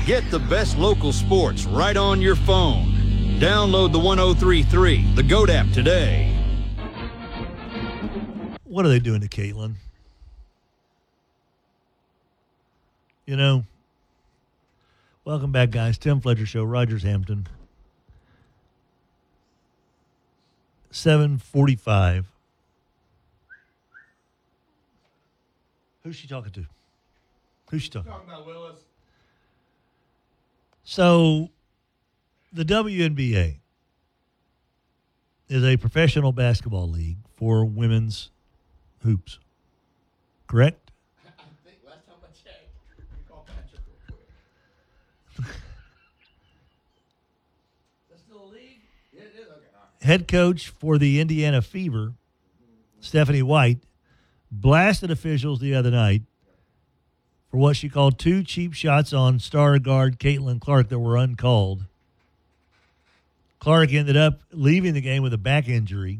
Get the best local sports right on your phone. Download the 103.3, the GOAT app today. What are they doing to Caitlin? You know, welcome back, guys. Tim Fletcher Show, Rogers Hampton. 7:45. Who's she talking to? Who's she talking about Willis. So, the WNBA is a professional basketball league for women's hoops. Correct? I think last time I checked, we called Patrick real quick. That's still a league? Yeah, it is. Okay. All right. Head coach for the Indiana Fever, Stephanie White, blasted officials the other night for what she called 2 cheap shots on star guard Caitlin Clark that were uncalled. Clark ended up leaving the game with a back injury.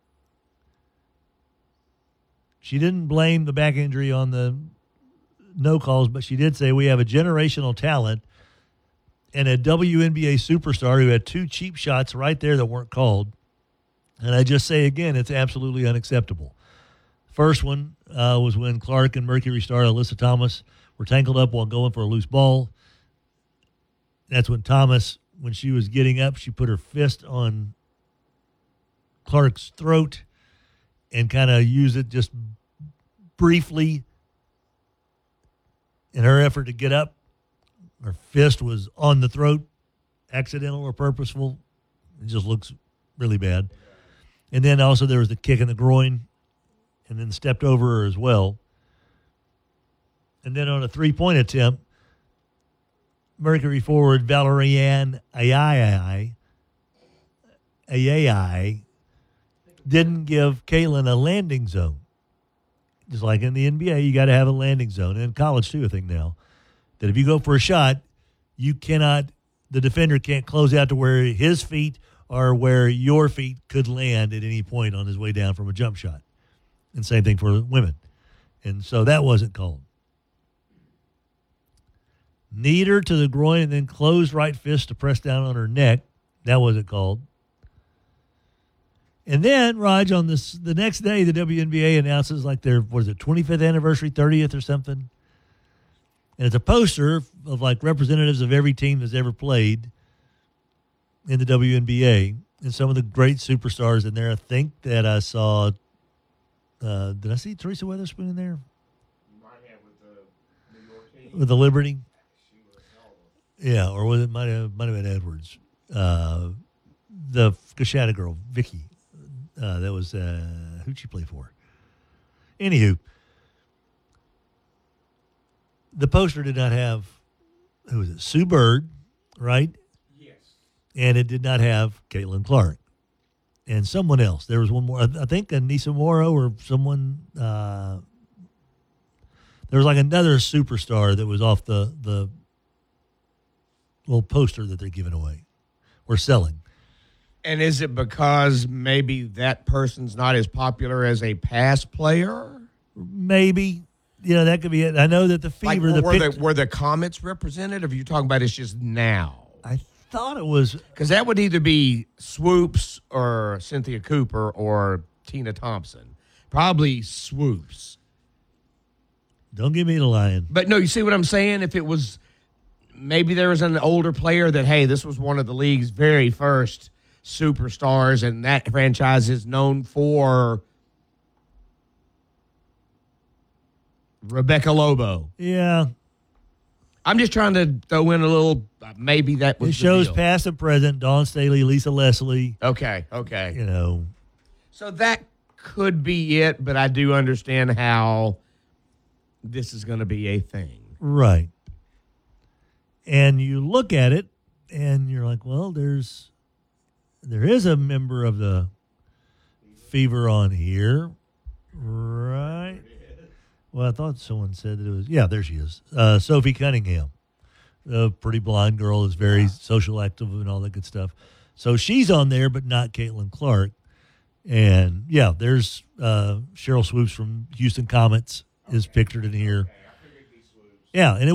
She didn't blame the back injury on the no calls, but she did say we have a generational talent and a WNBA superstar who had 2 cheap shots right there that weren't called. And I just say again, it's absolutely unacceptable. First one was when Clark and Mercury star Alyssa Thomas were tangled up while going for a loose ball. That's when Thomas, when she was getting up, she put her fist on Clark's throat and kind of used it just briefly in her effort to get up. Her fist was on the throat, accidental or purposeful. It just looks really bad. And then also there was the kick in the groin, and then stepped over her as well. And then on a 3-point attempt, Mercury forward Valerian Ayai didn't give Caitlin a landing zone. Just like in the NBA, you got to have a landing zone. And in college, too, I think now, that if you go for a shot, the defender can't close out to where his feet or where your feet could land at any point on his way down from a jump shot. And same thing for women. And so that wasn't called. Kneed her to the groin and then closed right fist to press down on her neck. That wasn't called. And then, Raj, on the next day, the WNBA announces like their, 25th anniversary, 30th or something? And it's a poster of like representatives of every team that's ever played in the WNBA. And some of the great superstars in there. I think that I saw... did I see Teresa Weatherspoon in there? You might have with the New York team. With the Liberty? She was hell Yeah, or was it might have been Edwards. The Kashada girl, Vicky. That was who'd she play for? Anywho, the poster did not have who was it? Sue Bird, right? Yes. And it did not have Caitlin Clark. And someone else. There was one more. I think Anissa Morrow or someone. There was like another superstar that was off the little poster that they're giving away or selling. And is it because maybe that person's not as popular as a past player? Maybe. That could be it. I know that the Fever. Were the Comets represented? Or are you talking about it's just now? I thought it was. Because that would either be Swoops or Cynthia Cooper or Tina Thompson. Probably Swoops. Don't give me the lion. But no, you see what I'm saying? If it was, maybe there was an older player that, hey, this was one of the league's very first superstars, and that franchise is known for Rebecca Lobo. Yeah. I'm just trying to throw in a little, maybe that was It shows the deal. past and present, Dawn Staley, Lisa Leslie. Okay. So that could be it, but I do understand how this is going to be a thing. Right. And you look at it, and you're like, well, there is a member of the Fever on here, right? Well, I thought someone said that it was, yeah, there she is. Sophie Cunningham, a pretty blonde girl, is very social active and all that good stuff. So she's on there, but not Caitlin Clark. And, yeah, there's Cheryl Swoops from Houston Comets is pictured in here. Yeah, and it